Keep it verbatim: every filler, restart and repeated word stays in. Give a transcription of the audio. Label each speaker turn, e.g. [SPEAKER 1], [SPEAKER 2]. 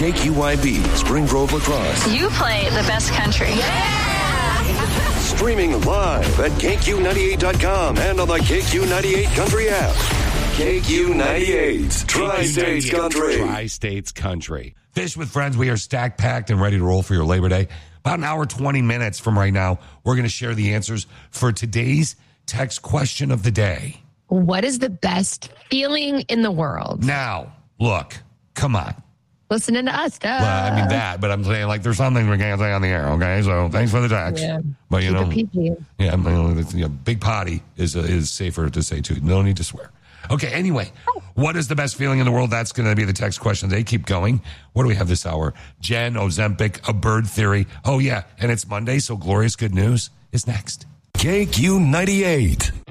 [SPEAKER 1] K Q I B, Spring Grove Lacrosse.
[SPEAKER 2] You play the best country.
[SPEAKER 1] Yeah! Streaming live at K Q ninety-eight dot com and on the K Q ninety-eight Country app. K Q ninety-eight, Tri-States Country.
[SPEAKER 3] Tri-States Country. Fish with Friends, we are stacked, packed, and ready to roll for your Labor Day. About an hour, twenty minutes from right now, we're going to share the answers for today's text question of the day.
[SPEAKER 4] What is the best feeling in the world?
[SPEAKER 3] Now, look, come on.
[SPEAKER 4] Listening to us, duh.
[SPEAKER 3] Well, I mean that, but I'm saying like there's something we can't say on the air, okay? So thanks for the text.
[SPEAKER 4] Yeah.
[SPEAKER 3] But you
[SPEAKER 4] Keep
[SPEAKER 3] know,
[SPEAKER 4] it P G.
[SPEAKER 3] yeah, you know, you know, big potty is uh, is safer to say too. No need to swear. Okay, anyway, what is the best feeling in the world? That's going to be the text question. They keep going. What do we have this hour? Jen, Ozempic, a bird theory. Oh, yeah, and it's Monday, so glorious good news is next.
[SPEAKER 1] K Q ninety-eight.